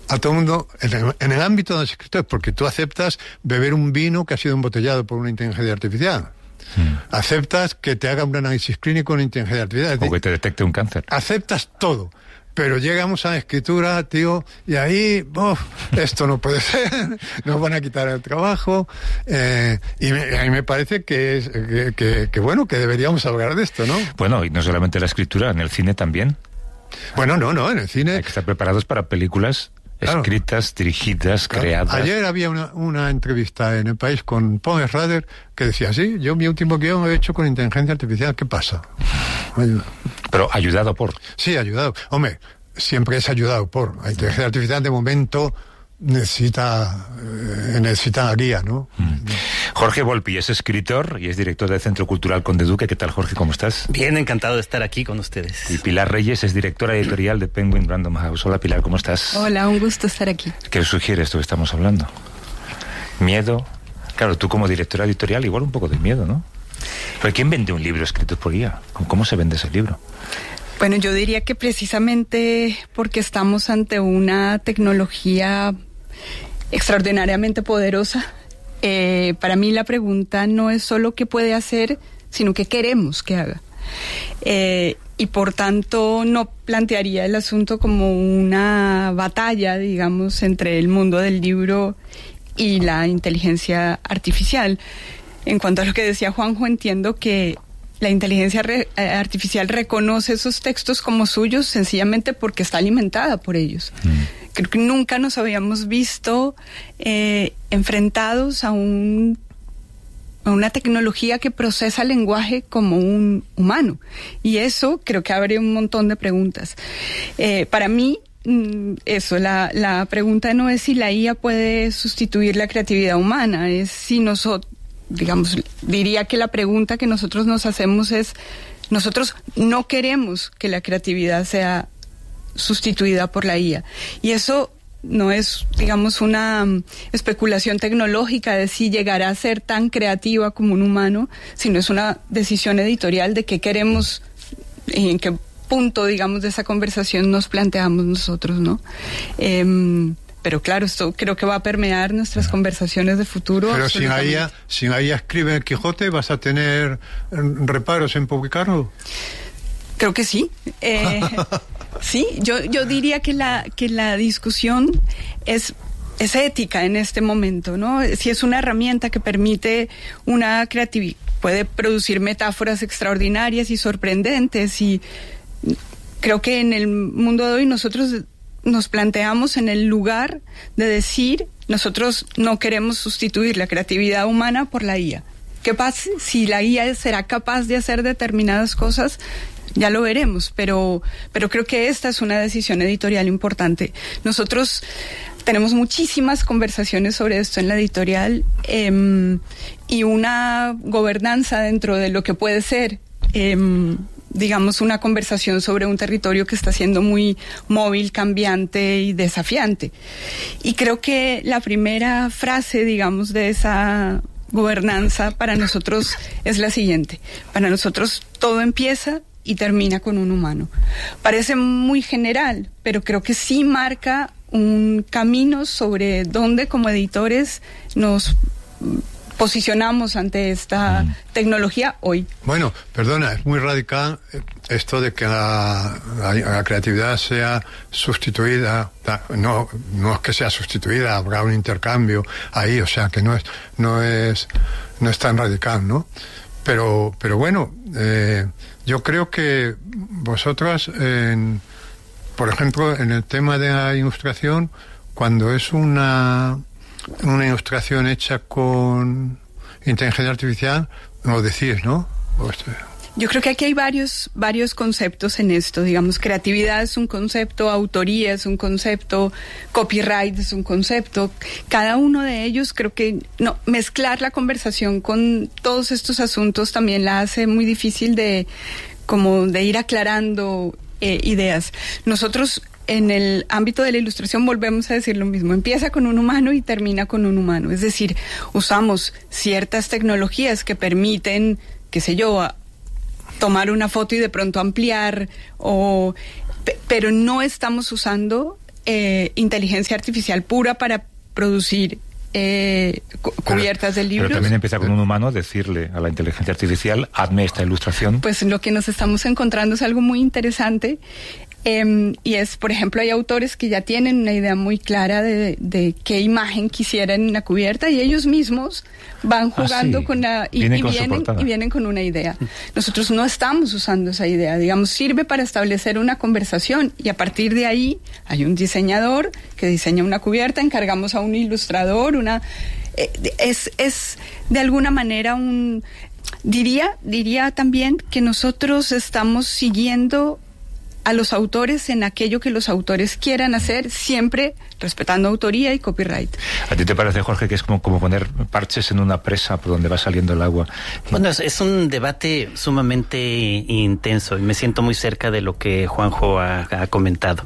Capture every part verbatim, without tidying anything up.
a todo el mundo, en el, en el ámbito de los escritores, porque tú aceptas beber un vino que ha sido embotellado por una inteligencia artificial. Mm. Aceptas que te haga un análisis clínico con inteligencia artificial. O que te detecte un cáncer. Aceptas todo. Pero llegamos a la escritura, tío, y ahí, oh, esto no puede ser, nos van a quitar el trabajo, eh, y me, a mí me parece que, es, que, que, que, bueno, que deberíamos hablar de esto, ¿no? Bueno, y no solamente la escritura, en el cine también. Bueno, no, no, en el cine... Hay que estar preparados para películas claro. escritas, dirigidas, claro. creadas. Ayer había una, una entrevista en El País con Paul Schrader que decía, sí, yo mi último guión lo he hecho con inteligencia artificial, ¿qué pasa? Pero ayudado por... Sí, ayudado. Hombre, siempre es ayudado por. La inteligencia artificial de momento necesita eh, necesita guía, ¿no? Mm. Jorge Volpi es escritor y es director del Centro Cultural Conde Duque. ¿Qué tal, Jorge? ¿Cómo estás? Bien, encantado de estar aquí con ustedes. Y Pilar Reyes es directora editorial de Penguin Random House. Hola, Pilar, ¿cómo estás? Hola, un gusto estar aquí. ¿Qué sugiere esto que estamos hablando? ¿Miedo? Claro, tú como directora editorial igual un poco de miedo, ¿no? ¿Pero quién vende un libro escrito por I A? ¿Cómo se vende ese libro? Bueno, yo diría que precisamente porque estamos ante una tecnología extraordinariamente poderosa, eh, para mí la pregunta no es solo qué puede hacer, sino qué queremos que haga. Eh, y por tanto no plantearía el asunto como una batalla, digamos, entre el mundo del libro y la inteligencia artificial. En cuanto a lo que decía Juanjo, entiendo que la inteligencia re- artificial reconoce esos textos como suyos sencillamente porque está alimentada por ellos. Mm. Creo que nunca nos habíamos visto eh, enfrentados a, un, a una tecnología que procesa el lenguaje como un humano. Y eso creo que abre un montón de preguntas. Eh, para mí, eso, la, la pregunta no es si la I A puede sustituir la creatividad humana, es si nosotros, digamos, diría que la pregunta que nosotros nos hacemos es, nosotros no queremos que la creatividad sea sustituida por la I A. Y eso no es, digamos, una um, especulación tecnológica de si llegará a ser tan creativa como un humano, sino es una decisión editorial de qué queremos y en qué punto, digamos, de esa conversación nos planteamos nosotros, ¿no? Eh, Pero claro, esto creo que va a permear nuestras conversaciones de futuro. Pero si la I A, si la I A escribe el Quijote, ¿vas a tener reparos en publicarlo? Creo que sí. Eh, sí, yo yo diría que la que la discusión es es ética en este momento, ¿no? Si es una herramienta que permite una creatividad, puede producir metáforas extraordinarias y sorprendentes, y creo que en el mundo de hoy nosotros nos planteamos en el lugar de decir, nosotros no queremos sustituir la creatividad humana por la I A. ¿Qué pasa si la I A será capaz de hacer determinadas cosas? Ya lo veremos, pero, pero creo que esta es una decisión editorial importante. Nosotros tenemos muchísimas conversaciones sobre esto en la editorial, eh, y una gobernanza dentro de lo que puede ser eh, digamos, una conversación sobre un territorio que está siendo muy móvil, cambiante y desafiante. Y creo que la primera frase, digamos, de esa gobernanza para nosotros es la siguiente. Para nosotros todo empieza y termina con un humano. Parece muy general, pero creo que sí marca un camino sobre dónde como editores nos posicionamos ante esta mm. tecnología hoy. Bueno, perdona, es muy radical esto de que la, la, la creatividad sea sustituida. No, no es que sea sustituida, habrá un intercambio ahí, o sea que no es, no es, no es tan radical, ¿no? Pero, pero bueno, eh, yo creo que vosotras, en, por ejemplo, en el tema de la ilustración, cuando es una una ilustración hecha con inteligencia artificial, lo decís, ¿no? Yo creo que aquí hay varios varios conceptos en esto, digamos, creatividad es un concepto, autoría es un concepto, copyright es un concepto. Cada uno de ellos, creo que no mezclar la conversación con todos estos asuntos también la hace muy difícil de como de ir aclarando eh, ideas. Nosotros en el ámbito de la ilustración volvemos a decir lo mismo, empieza con un humano y termina con un humano, es decir, usamos ciertas tecnologías que permiten, qué sé yo, a, tomar una foto y de pronto ampliar, o, pero no estamos usando eh, inteligencia artificial pura para producir eh, cu- cubiertas de libros. Pero también empieza con un humano a decirle a la inteligencia artificial, hazme esta ilustración. Pues lo que nos estamos encontrando es algo muy interesante. Eh, y es, por ejemplo, hay autores que ya tienen una idea muy clara de, de qué imagen quisieran en la cubierta y ellos mismos van jugando ah, sí. con la... Y vienen, y, con vienen, y vienen con una idea. Nosotros no estamos usando esa idea, digamos, sirve para establecer una conversación y a partir de ahí hay un diseñador que diseña una cubierta, encargamos a un ilustrador, una... Eh, es, es de alguna manera un... Diría, diría también que nosotros estamos siguiendo a los autores en aquello que los autores quieran hacer, siempre respetando autoría y copyright. ¿A ti te parece, Jorge, que es como, como poner parches en una presa por donde va saliendo el agua? Bueno, es, es un debate sumamente intenso y me siento muy cerca de lo que Juanjo ha, ha comentado.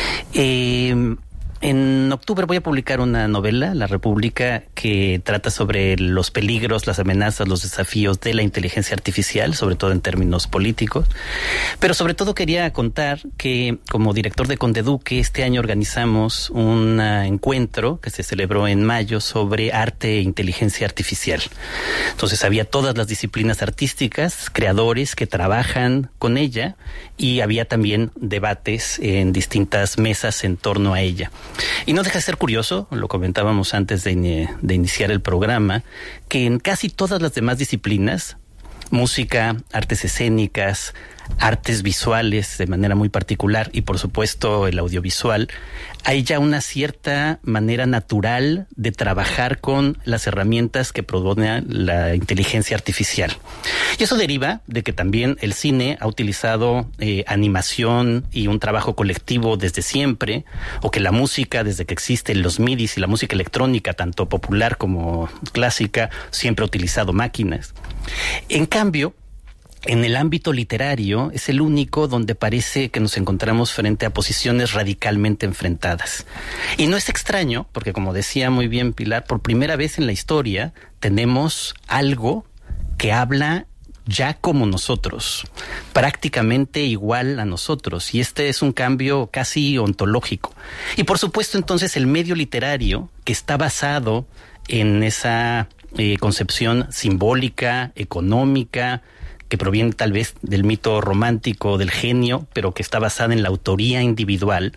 Eh, En octubre voy a publicar una novela, La República, que trata sobre los peligros, las amenazas, los desafíos de la inteligencia artificial, sobre todo en términos políticos. Pero sobre todo quería contar que como director de Conde Duque, este año organizamos un encuentro que se celebró en mayo sobre arte e inteligencia artificial. Entonces había todas las disciplinas artísticas, creadores que trabajan con ella y había también debates en distintas mesas en torno a ella. Y no deja de ser curioso, lo comentábamos antes de, in- de iniciar el programa, que en casi todas las demás disciplinas, música, artes escénicas, artes visuales de manera muy particular y por supuesto el audiovisual, hay ya una cierta manera natural de trabajar con las herramientas que propone la inteligencia artificial. Y eso deriva de que también el cine ha utilizado eh, animación y un trabajo colectivo desde siempre, o que la música, desde que existen los midis y la música electrónica, tanto popular como clásica, siempre ha utilizado máquinas. En cambio, en el ámbito literario es el único donde parece que nos encontramos frente a posiciones radicalmente enfrentadas. Y no es extraño, porque como decía muy bien Pilar, por primera vez en la historia tenemos algo que habla ya como nosotros, prácticamente igual a nosotros, y este es un cambio casi ontológico. Y por supuesto entonces el medio literario, que está basado en esa eh, concepción simbólica, económica, que proviene tal vez del mito romántico del genio, pero que está basada en la autoría individual,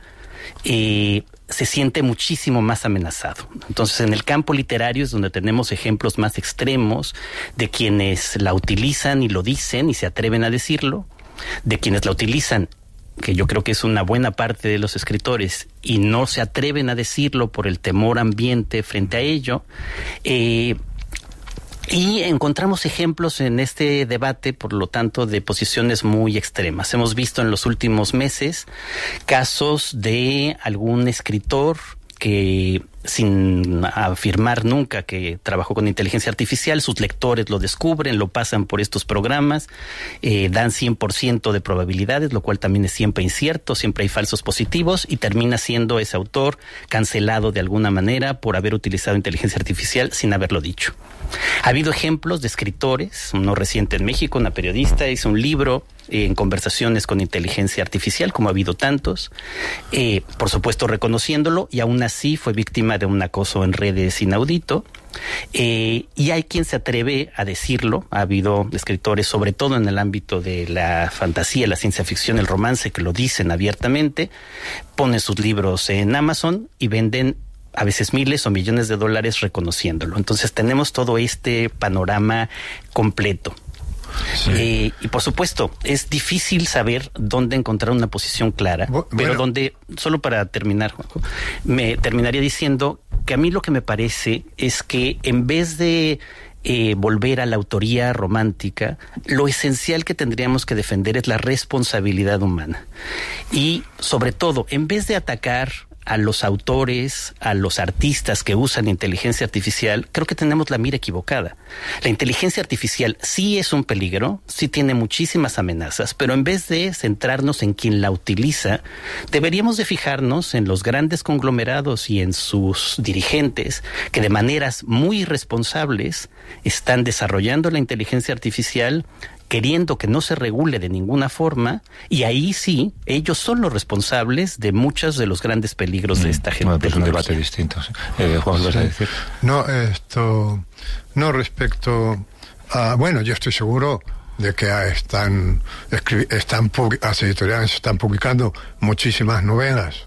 eh, se siente muchísimo más amenazado. Entonces, en el campo literario es donde tenemos ejemplos más extremos de quienes la utilizan y lo dicen y se atreven a decirlo, de quienes la utilizan, que yo creo que es una buena parte de los escritores, y no se atreven a decirlo por el temor ambiente frente a ello. Eh, Y encontramos ejemplos en este debate, por lo tanto, de posiciones muy extremas. Hemos visto en los últimos meses casos de algún escritor que, sin afirmar nunca que trabajó con inteligencia artificial, sus lectores lo descubren, lo pasan por estos programas, eh, dan cien por ciento de probabilidades, lo cual también es siempre incierto, siempre hay falsos positivos, y termina siendo ese autor cancelado de alguna manera por haber utilizado inteligencia artificial sin haberlo dicho. Ha habido ejemplos de escritores, uno reciente en México, una periodista hizo un libro eh, en conversaciones con inteligencia artificial, como ha habido tantos, eh, por supuesto reconociéndolo, y aún así fue víctima de un acoso en redes inaudito. Eh, y hay quien se atreve a decirlo. Ha habido escritores, sobre todo en el ámbito de la fantasía, la ciencia ficción, el romance, que lo dicen abiertamente, ponen sus libros en Amazon y venden a veces miles o millones de dólares reconociéndolo. Entonces tenemos todo este panorama completo. Sí. Eh, y por supuesto, es difícil saber dónde encontrar una posición clara, bueno, pero donde, solo para terminar, Juanjo, me terminaría diciendo que a mí lo que me parece es que en vez de eh, volver a la autoría romántica, lo esencial que tendríamos que defender es la responsabilidad humana. Y sobre todo, en vez de atacar a los autores, a los artistas que usan inteligencia artificial, creo que tenemos la mira equivocada. La inteligencia artificial sí es un peligro, sí tiene muchísimas amenazas, pero en vez de centrarnos en quien la utiliza, deberíamos de fijarnos en los grandes conglomerados y en sus dirigentes que de maneras muy irresponsables están desarrollando la inteligencia artificial, queriendo que no se regule de ninguna forma, y ahí sí, ellos son los responsables de muchos de los grandes peligros mm. de esta gente. Bueno, pues un debate distinto. ¿sí? Eh, Juan, ¿qué vas a decir? No, esto, no respecto a, bueno, yo estoy seguro de que están, están las editoriales están publicando muchísimas novelas,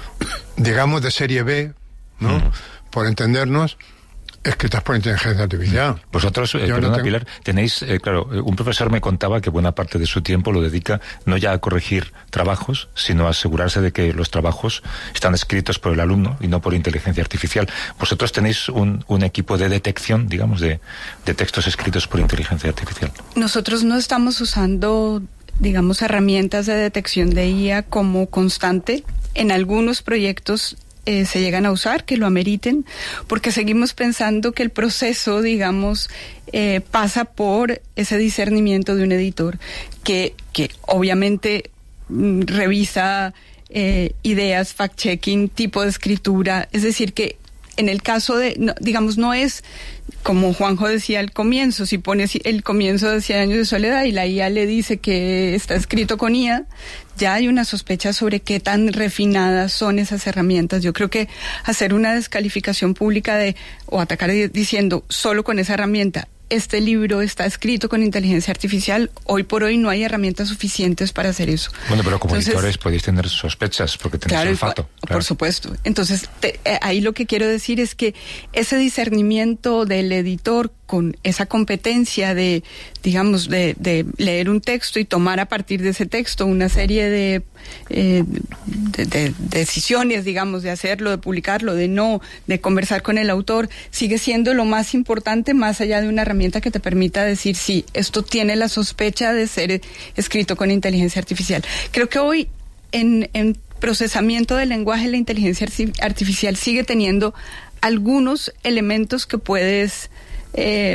digamos de serie B, ¿no? Mm. Por entendernos, escritas por inteligencia artificial. Vosotros, eh, perdona, no tengo... Pilar, tenéis, eh, claro, un profesor me contaba que buena parte de su tiempo lo dedica no ya a corregir trabajos, sino a asegurarse de que los trabajos están escritos por el alumno y no por inteligencia artificial. Vosotros tenéis un, un equipo de detección, digamos, de, de textos escritos por inteligencia artificial. Nosotros no estamos usando, digamos, herramientas de detección de I A como constante. En algunos proyectos Eh, se llegan a usar, que lo ameriten, porque seguimos pensando que el proceso, digamos, eh, pasa por ese discernimiento de un editor, que, que obviamente mm, revisa eh, ideas, fact-checking, tipo de escritura, es decir, que en el caso de, no, digamos, no es como Juanjo decía al comienzo, si pones el comienzo de Cien años de soledad y la I A le dice que está escrito con I A, ya hay una sospecha sobre qué tan refinadas son esas herramientas. Yo creo que hacer una descalificación pública de o atacar diciendo solo con esa herramienta, este libro está escrito con inteligencia artificial, hoy por hoy no hay herramientas suficientes para hacer eso. Bueno, pero como Entonces, editores podéis tener sospechas porque tenéis claro, olfato. Por claro. supuesto. Entonces, te, eh, ahí lo que quiero decir es que ese discernimiento del editor con esa competencia de, digamos, de, de leer un texto y tomar a partir de ese texto una serie de, eh, de, de decisiones, digamos, de hacerlo, de publicarlo, de no, de conversar con el autor, sigue siendo lo más importante más allá de una herramienta que te permita decir, sí, esto tiene la sospecha de ser escrito con inteligencia artificial. Creo que hoy en, en procesamiento del lenguaje la inteligencia artificial sigue teniendo algunos elementos que puedes Eh,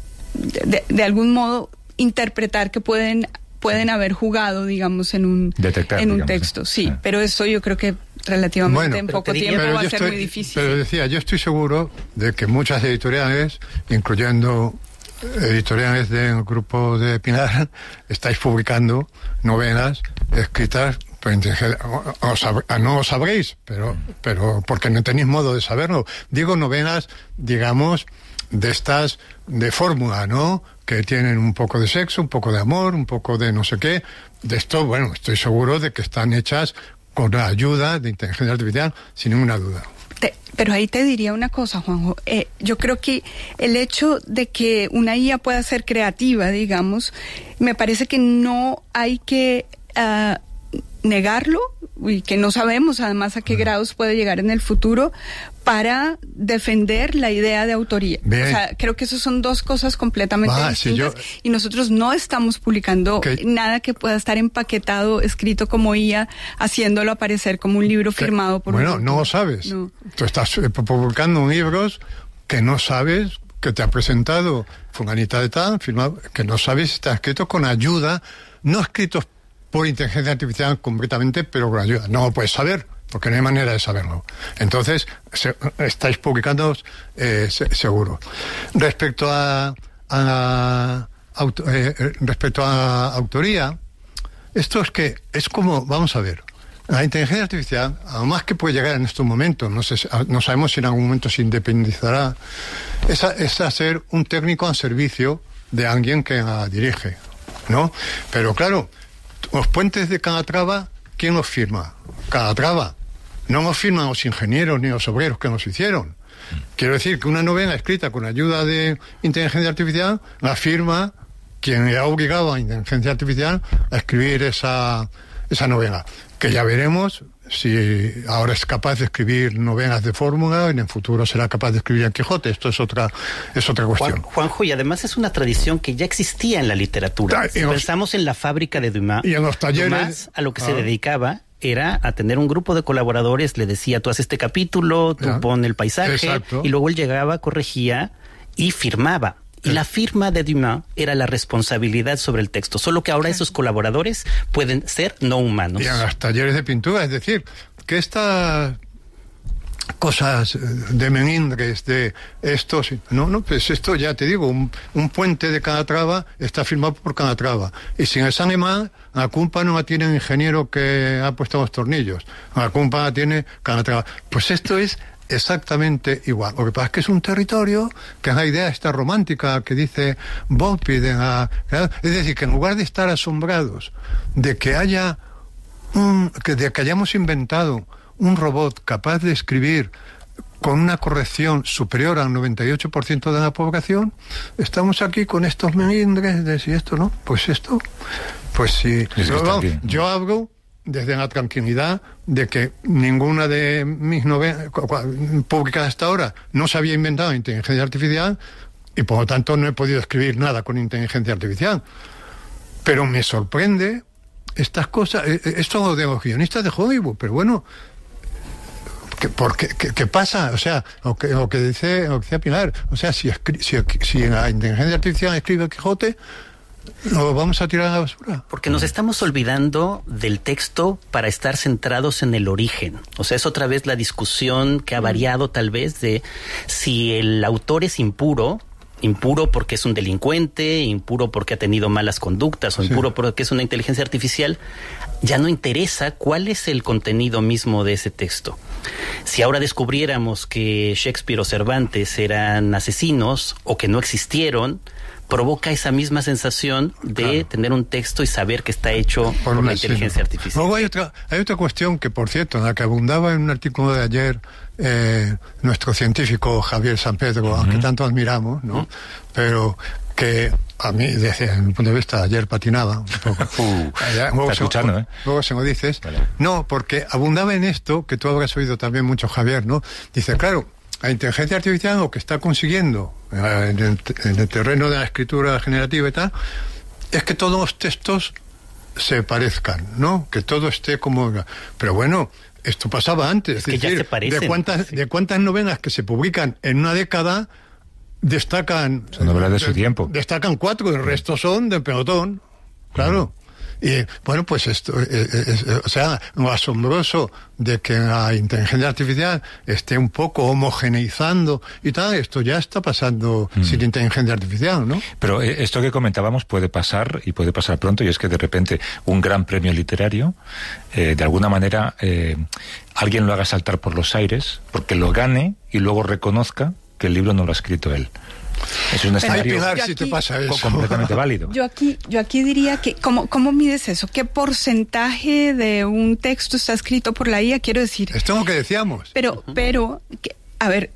de, de algún modo interpretar que pueden pueden haber jugado, digamos, en un Detectar, en un digamos, texto, sí, sí, pero eso yo creo que relativamente bueno, en poco tiempo va a ser estoy, muy difícil. Pero decía, yo estoy seguro de que muchas editoriales, incluyendo editoriales del grupo de Pinar, estáis publicando novelas escritas por inteligencia. O, o, no lo sabréis, pero, pero porque no tenéis modo de saberlo. Digo novelas, digamos, de estas de fórmula, ¿no? Que tienen un poco de sexo, un poco de amor, un poco de no sé qué. De esto, bueno, estoy seguro de que están hechas con la ayuda de inteligencia artificial, sin ninguna duda. Te, pero ahí te diría una cosa, Juanjo. Eh, yo creo que el hecho de que una I A pueda ser creativa, digamos, me parece que no hay que uh, negarlo, y que no sabemos además a qué uh-huh. grados puede llegar en el futuro, para defender la idea de autoría. Bien. O sea, creo que eso son dos cosas completamente ah, distintas, sí, yo... y nosotros no estamos publicando okay. nada que pueda estar empaquetado, escrito como I A, haciéndolo aparecer como un libro que, firmado por bueno, un... Bueno, no lo sabes. No. Tú estás eh, publicando libros que no sabes, que te ha presentado fulanita de tal, firmado, que no sabes si está escrito con ayuda, no escritos por inteligencia artificial completamente, pero con ayuda. No lo puedes saber, porque no hay manera de saberlo. Entonces, se, estáis publicando eh, se, seguro. Respecto a, a, auto, eh, respecto a autoría, esto es que es como, vamos a ver, la inteligencia artificial, además que puede llegar en estos momentos, no, sé, no sabemos si en algún momento se independizará, es, a, es hacer un técnico al servicio de alguien que la dirige, ¿no? Pero claro, los puentes de Calatrava, ¿quién los firma? Calatrava. No los firman los ingenieros ni los obreros que nos hicieron. Quiero decir que una novela escrita con ayuda de inteligencia artificial la firma quien le ha obligado a la inteligencia artificial a escribir esa, esa novela. Que ya veremos si ahora es capaz de escribir novelas de fórmula y en el futuro será capaz de escribir el Quijote. Esto es otra es otra cuestión. Juan, Juanjo, y además es una tradición que ya existía en la literatura. Si los, pensamos en la fábrica de Dumas, y en los talleres, Dumas a lo que ah. se dedicaba era a tener un grupo de colaboradores, le decía, tú haces este capítulo, tú ya. pon el paisaje, exacto. Y luego él llegaba, corregía y firmaba. Y la firma de Dumas era la responsabilidad sobre el texto, solo que ahora esos colaboradores pueden ser no humanos. Y en los talleres de pintura, es decir, que esta, cosas de melindres, de esto, no, no, pues esto ya te digo, un, un puente de Calatrava está firmado por Calatrava, y si en el Sanemán, la culpa no la tiene el ingeniero que ha puesto los tornillos, la culpa la tiene Calatrava. Pues esto es exactamente igual. Lo que pasa es que es un territorio que es la idea esta romántica que dice Volpi, de la, es decir, que en lugar de estar asombrados de que haya un, que de que hayamos inventado un robot capaz de escribir con una corrección superior al noventa y ocho por ciento de la población, estamos aquí con estos melindres de si esto no, pues esto, pues sí. Yo, yo hablo desde la tranquilidad de que ninguna de mis novelas publicadas hasta ahora no se había inventado inteligencia artificial y por lo tanto no he podido escribir nada con inteligencia artificial. Pero me sorprende estas cosas, esto de los guionistas de Hollywood, pero bueno, ¿qué, por qué, qué, qué pasa? O sea, lo que, lo que dice, lo que decía Pilar, o sea, si, escri, si, si la inteligencia artificial escribe el Quijote, ¿lo vamos a tirar a la basura? Porque nos estamos olvidando del texto para estar centrados en el origen. O sea, es otra vez la discusión que ha variado tal vez de si el autor es impuro, impuro porque es un delincuente, impuro porque ha tenido malas conductas, o impuro sí. porque es una inteligencia artificial. Ya no interesa cuál es el contenido mismo de ese texto. Si ahora descubriéramos que Shakespeare o Cervantes eran asesinos o que no existieron, provoca esa misma sensación de claro. tener un texto y saber que está hecho por, por la inteligencia artificial. Luego hay otra, hay otra cuestión que, por cierto, en la que abundaba en un artículo de ayer eh, nuestro científico Javier San Pedro, uh-huh. aunque tanto admiramos, ¿no? Uh-huh. Pero que a mí, desde mi punto de vista, ayer patinaba un poco. Uh, Allá, luego, se, escuchando, ¿eh? luego se lo dices. Vale. No, porque abundaba en esto, que tú habrás oído también mucho, Javier, ¿no? Dice, claro, la inteligencia artificial lo que está consiguiendo eh, en, el, en el terreno de la escritura generativa y tal, es que todos los textos se parezcan, ¿no? Que todo esté como... Pero bueno, esto pasaba antes. Es, es decir, que ya se parecen. De cuántas, sí. de cuántas novelas que se publican en una década, destacan... Son novelas de su tiempo. Destacan cuatro, el resto son de pelotón, claro. Uh-huh. Y bueno, pues esto, eh, eh, o sea, lo asombroso de que la inteligencia artificial esté un poco homogeneizando y tal, esto ya está pasando mm. sin inteligencia artificial, ¿no? Pero eh, esto que comentábamos puede pasar y puede pasar pronto, y es que de repente un gran premio literario, eh, de alguna manera, eh, alguien lo haga saltar por los aires, porque lo gane y luego reconozca que el libro no lo ha escrito él. Es un escenario Pilar, si te pasa eso. completamente válido. Yo aquí, yo aquí diría que, ¿cómo, ¿cómo mides eso? ¿Qué porcentaje de un texto está escrito por la I A? Quiero decir... Esto es lo que decíamos. Pero, uh-huh. pero, que, a ver,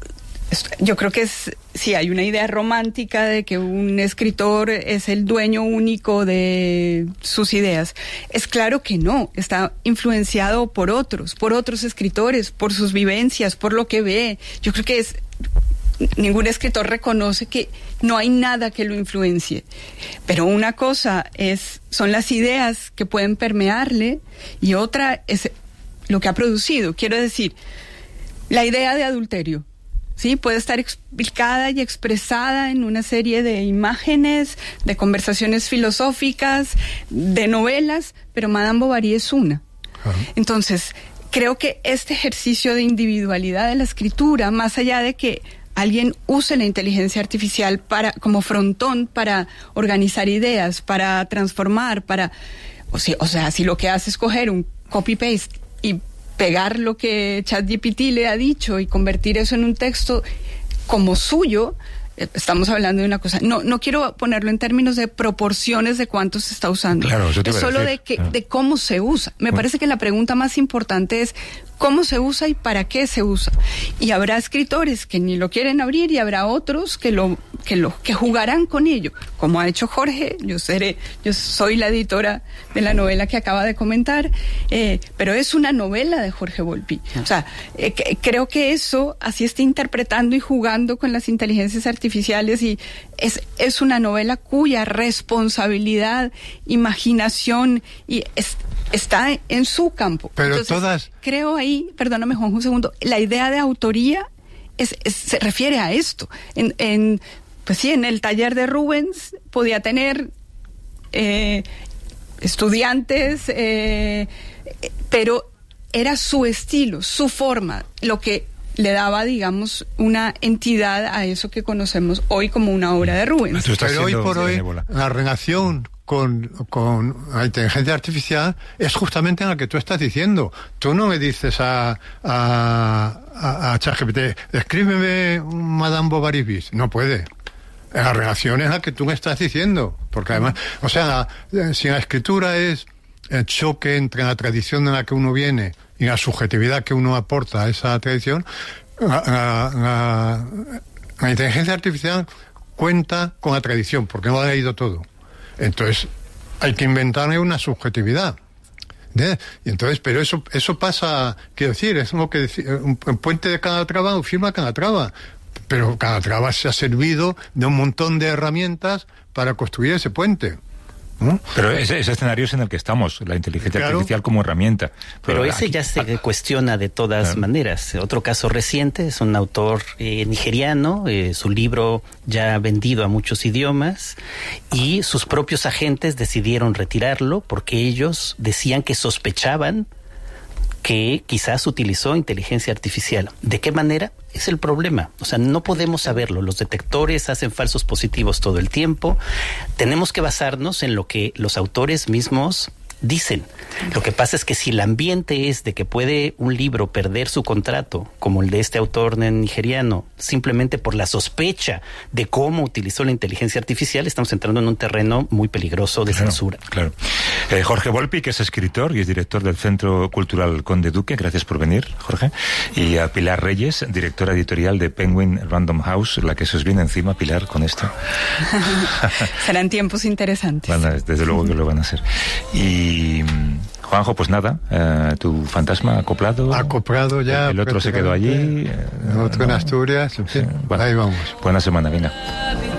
yo creo que es, sí, hay una idea romántica de que un escritor es el dueño único de sus ideas. Es claro que no, está influenciado por otros, por otros escritores, por sus vivencias, por lo que ve. Yo creo que es... Ningún escritor reconoce que no hay nada que lo influencie, pero una cosa es son las ideas que pueden permearle y otra es lo que ha producido. Quiero decir, la idea de adulterio, ¿sí? Puede estar explicada y expresada en una serie de imágenes, de conversaciones filosóficas, de novelas, pero Madame Bovary es una. Uh-huh. Entonces, creo que este ejercicio de individualidad de la escritura, más allá de que alguien use la inteligencia artificial para como frontón para organizar ideas, para transformar, para o sea, o sea, si lo que hace es coger un copy-paste y pegar lo que ChatGPT le ha dicho y convertir eso en un texto como suyo, estamos hablando de una cosa. No, no quiero ponerlo en términos de proporciones de cuánto se está usando. Claro, eso te es solo de que, de cómo se usa. Me bueno. parece que la pregunta más importante es cómo se usa y para qué se usa. Y habrá escritores que ni lo quieren abrir y habrá otros que lo que lo que jugarán con ello, como ha hecho Jorge. Yo seré, yo soy la editora de la novela que acaba de comentar, eh, pero es una novela de Jorge Volpi. O sea, eh, que, creo que eso así está interpretando y jugando con las inteligencias artificiales y es es una novela cuya responsabilidad, imaginación y es, está en su campo. Pero Entonces, todas... creo ahí, perdóname Juan, un segundo, la idea de autoría es, es, se refiere a esto. En, en, pues sí, en el taller de Rubens podía tener eh, estudiantes, eh, pero era su estilo, su forma, lo que le daba, digamos, una entidad a eso que conocemos hoy como una obra de Rubens. Pero hoy por hoy, la relación con, con la inteligencia artificial es justamente en la que tú estás diciendo. Tú no me dices a, a, a, a ChatGPT, escríbeme un Madame Bovary bis. No puede. La relación es la que tú me estás diciendo. Porque además, o sea, la, si la escritura es el choque entre la tradición en la que uno viene y la subjetividad que uno aporta a esa tradición, la, la, la, la inteligencia artificial cuenta con la tradición, porque no lo ha leído todo. Entonces, hay que inventarle una subjetividad. ¿Eh? Y entonces, pero eso eso pasa, quiero decir, es como que decir, un, un puente de Calatrava o firma Calatrava. Pero Calatrava se ha servido de un montón de herramientas para construir ese puente. ¿No? Pero ese, ese escenario es en el que estamos, la inteligencia claro. artificial como herramienta. Pero, Pero ese aquí, ya se cuestiona de todas claro. maneras. Otro caso reciente es un autor eh, nigeriano, eh, su libro ya vendido a muchos idiomas, y sus propios agentes decidieron retirarlo porque ellos decían que sospechaban que quizás utilizó inteligencia artificial. ¿De qué manera? Es el problema. O sea, no podemos saberlo. Los detectores hacen falsos positivos todo el tiempo. Tenemos que basarnos en lo que los autores mismos dicen. Lo que pasa es que si el ambiente es de que puede un libro perder su contrato, como el de este autor nigeriano, simplemente por la sospecha de cómo utilizó la inteligencia artificial, estamos entrando en un terreno muy peligroso de claro, censura. Claro. Eh, Jorge Volpi, que es escritor y es director del Centro Cultural Conde Duque, gracias por venir, Jorge. Y a Pilar Reyes, directora editorial de Penguin Random House, la que se os viene encima, Pilar, con esto. Serán tiempos interesantes. Van a, desde luego que lo van a ser. Y Y Juanjo, pues nada, eh, tu fantasma acoplado. Acoplado ya. El, el otro se quedó allí. El otro no, en Asturias, en fin, sí, bueno, ahí vamos. Buena semana, venga.